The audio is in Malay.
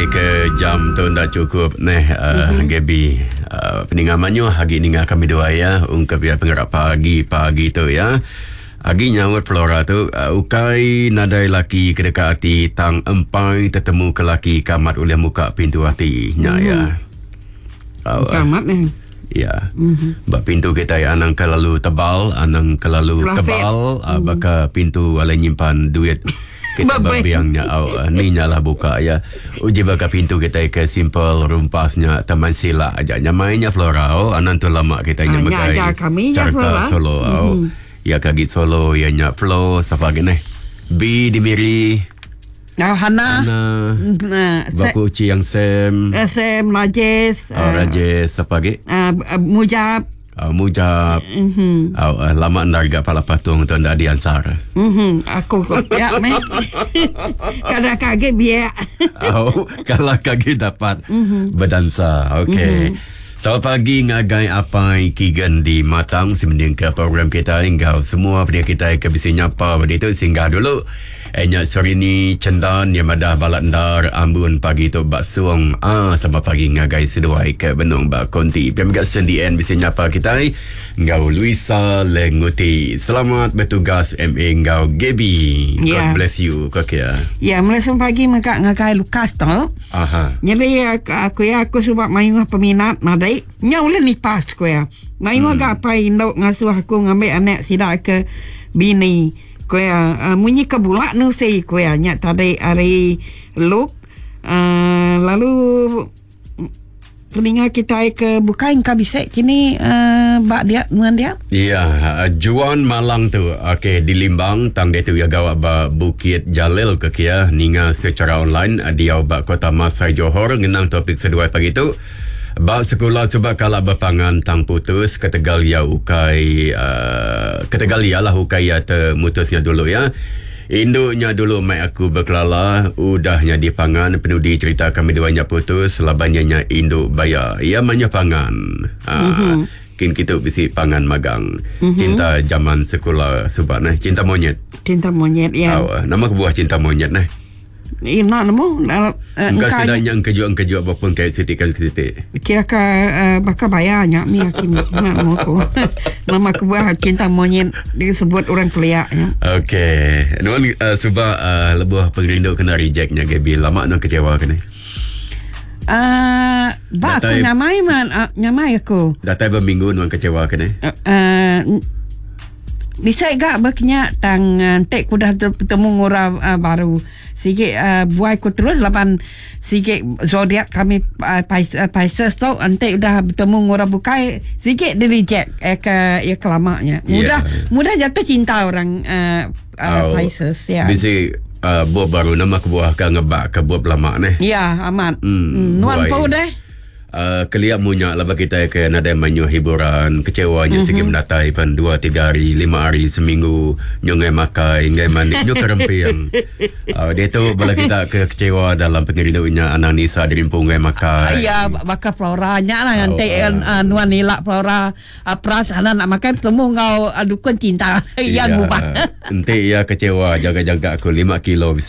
naik ke jam tu tak cukup Gaby peningamannya hari ni kami doa ya ungkap ya pengerak pagi tu ya. Agi nyawat Flora tu ukai nadai laki kedekat hati tang empai tetemu ke laki kamat oleh muka pintu hatinya ya. Kamat ni. Ya. Bak pintu kita ya anang kelalu tebal, anang kelalu tebal, baka pintu ala nyimpan duit kita babiangnya ni nyala buka ya. Uji baka pintu kita ke simple rumpasnya teman sila aja nyamainya Flora anan tu lama kita nyamakai Carta Solo ya kagit Solo ya nyak Flo siapa gini B Dimiri Hana Baku Ciang Sem Rajes Rajes siapa lagi Mujab lama narga pala patung tu ndak di Ansar aku ya meh kalau kaget biar kalau kaget dapat berdansa okey. Selamat pagi ngagai apai kigan di matang semending ke program kita hingga semua pada kita ke bisi nyapa pada itu singgah dulu enyak sore ni cendan yang madah balandar ambun pagi tu bak suang sama pagi ngagai seduai ke benung bak konti pemegak sendien bisi nyapa kita ngau Luisa Lenguti. Selamat bertugas MA ngau Gaby. God bless you kakya. Ya mulai pagi maka ngagai Lukas tu jadi aku sebab main peminat nadai nya boleh ni pas ko ya. Main agak apa indok ngasuh aku ngambil anak sidak ke bini ko ya munyi ke bulak nu sei ko ya nya tadi hari look lalu peningat kita ke bukain kabisek kini bak dia muan dia. Iya, Juan Malang tu. Okey, di Limbang tang dia tu ya gawak ba Bukit Jalil ke kia ninga secara online dia bak Kota Masai Johor ngenang topik sedua pagi tu. Bak sekolah sebab kalau berpangan tang putus ketegal ya ukai ketegal ya lah ukai ya termutusnya dulu ya. Induknya dulu mai aku berkelala udahnya dipangan penuh di cerita kami duanya putus labanya induk bayar ia manya pangan kin kita bisi pangan magang cinta zaman sekolah subak cinta monyet ya nama kebuah cinta monyet ina nemu engkau sedanya engkejut apapun kayak sitik kira bakal bayarnya mi hakim nama aku nama kebuah cinta monyet disebut orang pelia ya. Okey nuan sebab lebuh pengrindu kena rejectnya Gaby lama nak kecewa kena aku nyamai aku datai berminggu nuan kecewa kena bisa gak berkenyak tang tek ku dah bertemu ngora baru sikit buai ku terus lapan sikit zodiak kami Pisces tu antek dah bertemu ngora bukai sikit di reject ke lamanya mudah jatuh cinta orang Pisces ya bisi buat baru nama kebuah kan ngebak kebuat lama ya amat nuan pau deh keliak munyak lah bagi kita ke nada manyu hiburan kecewanya segi mendatai pan 2-3 hari 5 hari seminggu nyongai makai ngai manik nyo kerempiang dia tu bila kita kecewa dalam pengiridunya anak Nisa dirimpung ngai makai ya bakal Flora nya lah nanti nuan nilak Flora pras anak nak makan temu ngau dukun cinta yang ubah nanti ya kecewa jaga-jaga aku 5 kilo